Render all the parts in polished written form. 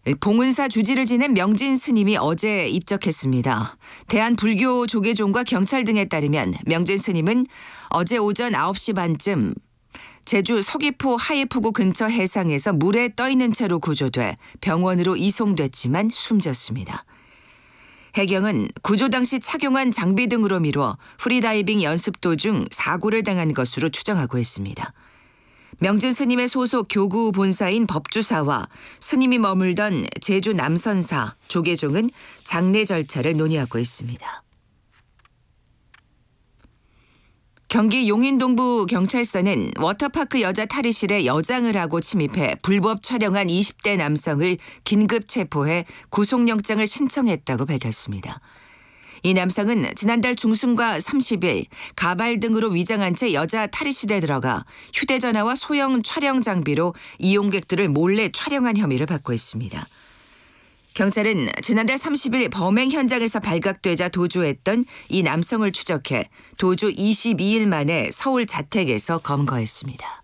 봉은사 주지를 지낸 명진 스님이 어제 입적했습니다. 대한불교조계종과 경찰 등에 따르면 명진 스님은 어제 오전 9시 반쯤 제주 서귀포 하예포구 근처 해상에서 물에 떠 있는 채로 구조돼 병원으로 이송됐지만 숨졌습니다. 해경은 구조 당시 착용한 장비 등으로 미뤄 프리다이빙 연습 도중 사고를 당한 것으로 추정하고 있습니다. 명진 스님의 소속 교구 본사인 법주사와 스님이 머물던 제주 남선사 조계종은 장례 절차를 논의하고 있습니다. 경기 용인동부 경찰서는 워터파크 여자 탈의실에 여장을 하고 침입해 불법 촬영한 20대 남성을 긴급 체포해 구속영장을 신청했다고 밝혔습니다. 이 남성은 지난달 중순과 30일 가발 등으로 위장한 채 여자 탈의실에 들어가 휴대전화와 소형 촬영 장비로 이용객들을 몰래 촬영한 혐의를 받고 있습니다. 경찰은 지난달 30일 범행 현장에서 발각되자 도주했던 이 남성을 추적해 도주 22일 만에 서울 자택에서 검거했습니다.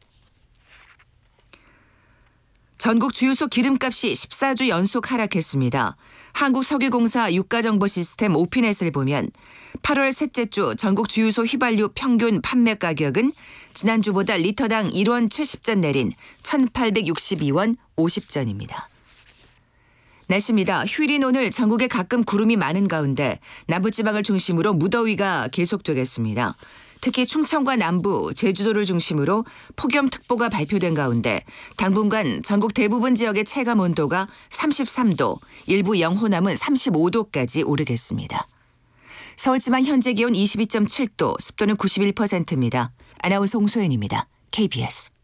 전국 주유소 기름값이 14주 연속 하락했습니다. 한국석유공사 유가정보시스템 오피넷을 보면 8월 셋째 주 전국 주유소 휘발유 평균 판매 가격은 지난주보다 리터당 1원 70전 내린 1,862원 50전입니다. 날씨입니다. 휴일인 오늘 전국에 가끔 구름이 많은 가운데 남부지방을 중심으로 무더위가 계속되겠습니다. 특히 충청과 남부, 제주도를 중심으로 폭염특보가 발표된 가운데 당분간 전국 대부분 지역의 체감 온도가 33도, 일부 영호남은 35도까지 오르겠습니다. 서울지방 현재 기온 22.7도, 습도는 91%입니다. 아나운서 홍소연입니다. KBS.